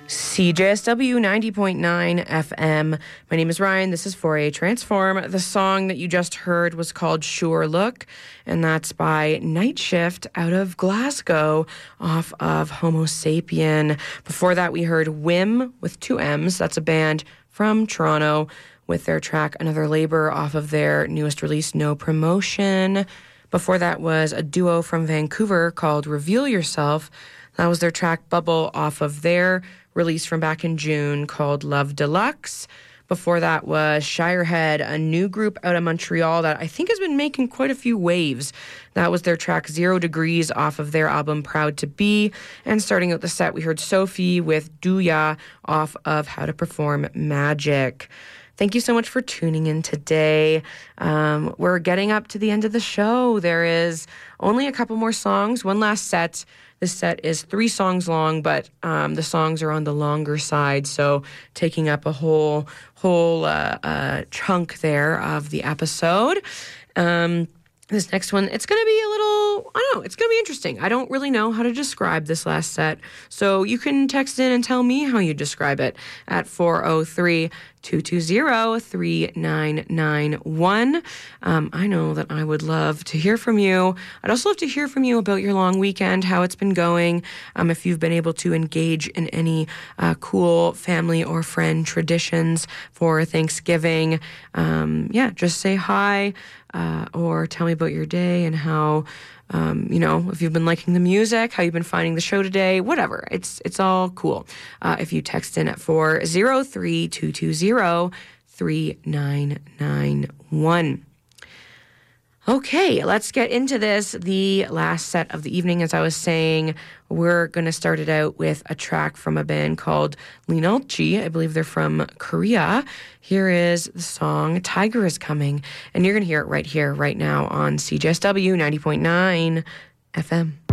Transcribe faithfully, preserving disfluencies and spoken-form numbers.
C J S W ninety point nine F M. My name is Ryan. This is four A Transform. The song that you just heard was called Sure Look, and that's by Night Shift out of Glasgow off of Homo Sapien. Before that, we heard Whim with two M's. That's a band from Toronto with their track Another Labor off of their newest release, No Promotion. Before that was a duo from Vancouver called Reveal Yourself. That was their track Bubble off of their release from back in June called Love Deluxe. Before that was Shirehead, a new group out of Montreal that I think has been making quite a few waves. That was their track Zero Degrees off of their album Proud to Be. And starting out the set, we heard Sophie with Douya off of How to Perform Magic. Thank you so much for tuning in today. Um, we're getting up to the end of the show. There is only a couple more songs, one last set. This set is three songs long, but um, the songs are on the longer side, so taking up a whole whole uh, uh, chunk there of the episode. Um, this next one, it's going to be a little, I don't know, it's going to be interesting. I don't really know how to describe this last set, so you can text in and tell me how you describe it at four oh three, two two zero, three nine nine one. Um, I know that I would love to hear from you. I'd also love to hear from you about your long weekend, how it's been going, um, if you've been able to engage in any uh, cool family or friend traditions for Thanksgiving. Um, yeah, just say hi uh, or tell me about your day and how, Um, you know, if you've been liking the music, how you've been finding the show today, whatever. It's it's all cool. Uh, if you text in at four oh three, two two zero, three nine nine one. Okay, let's get into this. The last set of the evening, as I was saying, we're going to start it out with a track from a band called Linalchi. I believe they're from Korea. Here is the song Tiger Is Coming, and you're going to hear it right here, right now on C J S W ninety point nine F M.